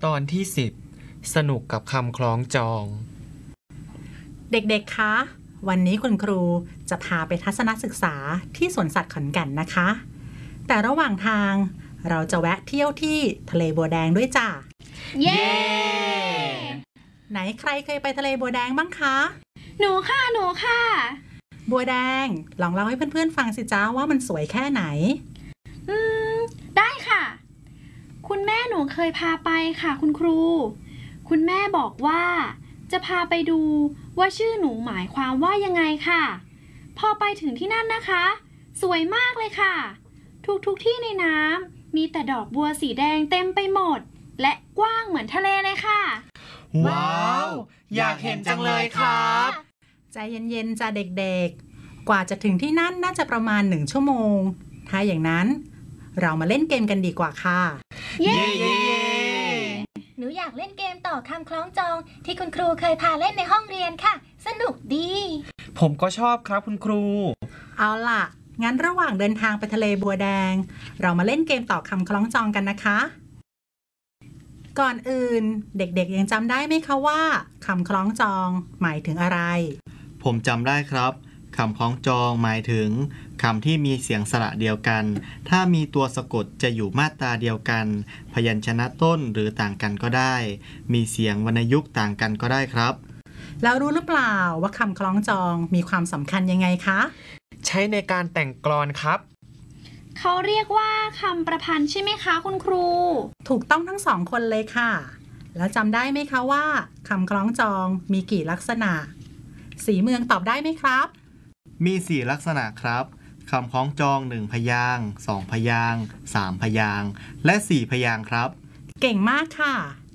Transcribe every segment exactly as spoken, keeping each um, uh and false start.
ตอนที่สิบสนุกกับคำคล้องจองเด็กๆคะวันนี้คุณครูจะพาไปทัศนศึกษาที่สวนสัตว์ขอนแก่นนะคะแต่ระหว่างทางเราจะแวะเที่ยวที่ทะเลบัวแดงด้วยจ้ะเย้ไหนใครเคยไปทะเลบัวแดงบ้างคะหนูค่ะหนูค่ะบัวแดงลองเล่าให้เพื่อนๆฟังสิจ้าว่ามันสวยแค่ไหนอืมได้ค่ะคุณแม่หนูเคยพาไปค่ะคุณครูคุณแม่บอกว่าจะพาไปดูว่าชื่อหนูหมายความว่ายังไงค่ะพอไปถึงที่นั่นนะคะสวยมากเลยค่ะทุกๆที่ในน้ำมีแต่ดอกบัวสีแดงเต็มไปหมดและกว้างเหมือนทะเลเลยค่ะว้าวอยากเห็นจังเลยครับใจเย็นๆจ้ะเด็กๆกว่าจะถึงที่นั่นน่าจะประมาณหนึ่งชั่วโมงถ้าอย่างนั้นเรามาเล่นเกมกันดีกว่าค่ะเย้เย้หนูอยากเล่นเกมต่อคำคล้องจองที่คุณครูเคยพาเล่นในห้องเรียนค่ะสนุกดีผมก็ชอบครับคุณครูเอาล่ะงั้นระหว่างเดินทางไปทะเลบัวแดงเรามาเล่นเกมต่อคำคล้องจองกันนะคะก่อนอื่นเด็กๆยังจำได้ไหมคะว่าคำคล้องจองหมายถึงอะไรผมจำได้ครับคำคล้องจองหมายถึงคำที่มีเสียงสระเดียวกันถ้ามีตัวสะกดจะอยู่มาตราเดียวกันพยัญชนะต้นหรือต่างกันก็ได้มีเสียงวรรณยุกต์ต่างกันก็ได้ครับแล้วรู้หรือเปล่าว่าคำคล้องจองมีความสำคัญยังไงคะใช้ในการแต่งกลอนครับเขาเรียกว่าคำประพันธ์ใช่ไหมคะคุณครูถูกต้องทั้งสองคนเลยค่ะแล้วจำได้ไหมคะว่าคำคล้องจองมีกี่ลักษณะสีเมืองตอบได้ไหมครับมีสี่ลักษณะครับคำคล้องจองหนึ่งพยางค์สองพยางค์สามพยางค์และสี่พยางค์ครับเก่งมากค่ะ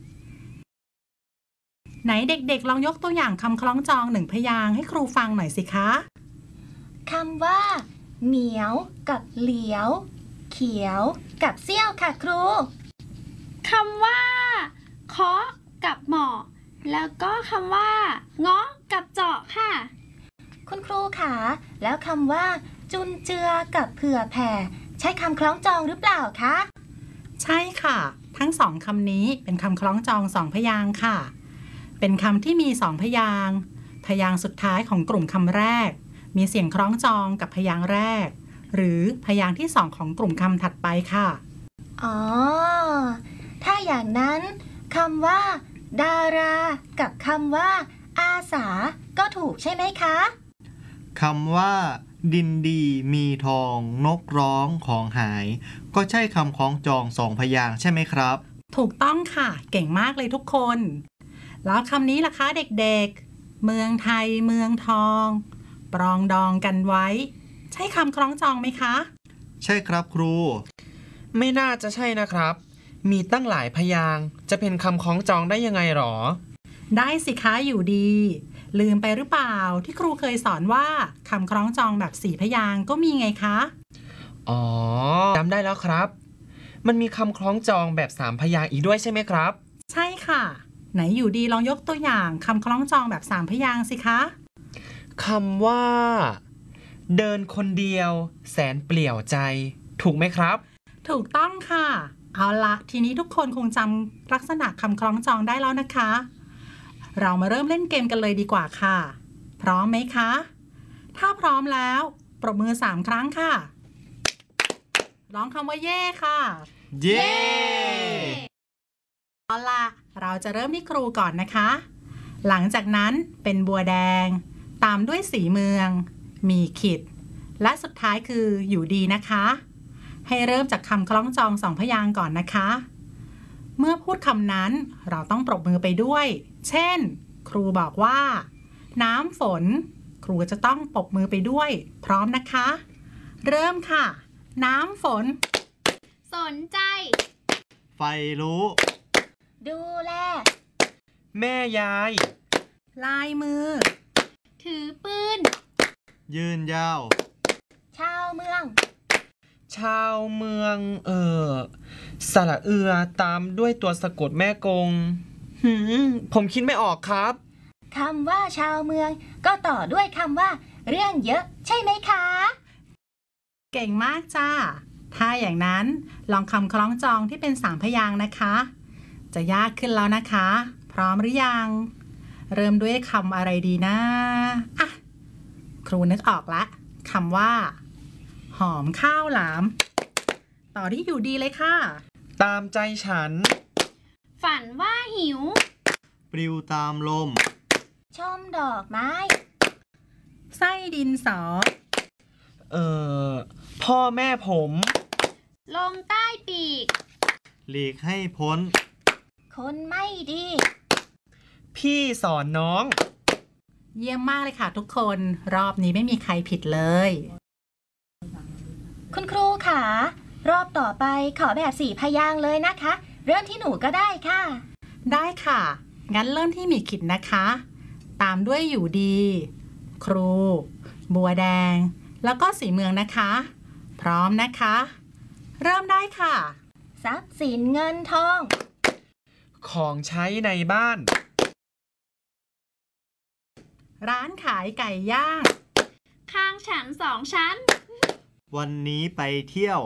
ไหนเด็กๆลองยกตัวอย่างคำคล้องจองหนึ่งพยางค์ให้ครูฟังหน่อยสิคะคำว่าเหมียวกับเหลียวเขียวกับเสี้ยวค่ะครูคำว่าเคาะกับเหมาะแล้วก็คำว่าเงาะกับเจาะค่ะคุณครูคะแล้วคำว่าจุนเจือกับเผื่อแผ่ใช้คำคล้องจองหรือเปล่าคะใช่ค่ะทั้งสองคำนี้เป็นคำคล้องจองสองพยางค์ค่ะเป็นคำที่มีสองพยางค์พยางค์สุดท้ายของกลุ่มคำแรกมีเสียงคล้องจองกับพยางค์แรกหรือพยางค์ที่สองของกลุ่มคำถัดไปค่ะอ๋อถ้าอย่างนั้นคำว่าดารากับคำว่าอาสาก็ถูกใช่ไหมคะคำว่าดินดีมีทองนกร้องของหายก็ใช่คำคล้องจองสองพยางค์ใช่ไหมครับถูกต้องค่ะเก่งมากเลยทุกคนแล้วคำนี้ล่ะคะเด็กๆเมืองไทยเมืองทองปรองดองกันไว้ใช่คำคล้องจองไหมคะใช่ครับครูไม่น่าจะใช่นะครับมีตั้งหลายพยางค์จะเป็นคำคล้องจองได้ยังไงหรอได้สิคะอยู่ดีลืมไปหรือเปล่าที่ครูเคยสอนว่าคำคล้องจองแบบสี่พยางค์ก็มีไงคะอ๋อจำได้แล้วครับมันมีคำคล้องจองแบบสามพยางค์อีกด้วยใช่ไหมครับใช่ค่ะไหนอยู่ดีลองยกตัวอย่างคำคล้องจองแบบสามพยางค์สิคะคำว่าเดินคนเดียวแสนเปลี่ยวใจถูกไหมครับถูกต้องค่ะเอาละทีนี้ทุกคนคงจำลักษณะคำคล้องจองได้แล้วนะคะเรามาเริ่มเล่นเกมกันเลยดีกว่าค่ะพร้อมไหมคะถ้าพร้อมแล้วปรบมือสามครั้งค่ะร้องคำว่าเย่ค่ะเย่เอาละเราจะเริ่มที่ครูก่อนนะคะหลังจากนั้นเป็นบัวแดงตามด้วยสีเมืองมีขิดและสุดท้ายคืออยู่ดีนะคะให้เริ่มจากคำคล้องจองสองพยางค์ก่อนนะคะเมื่อพูดคำนั้นเราต้องปรบมือไปด้วยเช่นครูบอกว่าน้ำฝนครูจะต้องปรบมือไปด้วยพร้อมนะคะเริ่มค่ะน้ำฝนสนใจไฟรู้ดูแลแม่ยายลายมือถือปืนยืนยาวชาวเมืองชาวเมืองเออสระเอือตามด้วยตัวสะกดแม่กงหืมผมคิดไม่ออกครับคำว่าชาวเมืองก็ต่อด้วยคำว่าเรื่องเยอะใช่ไหมคะเก่งมากจ้าถ้าอย่างนั้นลองคำคล้องจองที่เป็นสามพยางค์นะคะจะยากขึ้นแล้วนะคะ พร้อมหรือยัง เริ่มด้วยคำอะไรดีนะอ่ะครูนึกออกละคำว่า หอมข้าวหลาม ต่อที่อยู่ดีเลยค่ะตามใจฉันฝันว่าหิวปลิวตามลมชมดอกไม้ไส้ดินสอเออพ่อแม่ผมลมใต้ปีกหลีกให้พ้นคนไม่ดีพี่สอนน้องเยี่ยมมากเลยค่ะทุกคน รอบนี้ไม่มีใครผิดเลยคุณครูค่ะ รอบต่อไปขอแบบสี่พยางค์เลยนะคะ เริ่มที่หนูก็ได้ค่ะได้ค่ะ งั้นเริ่มที่หมีขิดนะคะ ตามด้วยอยู่ดี ครู บัวแดง แล้วก็สีเมืองนะคะ พร้อมนะคะ เริ่มได้ค่ะทรัพย์สินเงินทองของใช้ในบ้านร้านขายไก่ย่างข้างฉันสองชั้นวันนี้ไปเที่ยว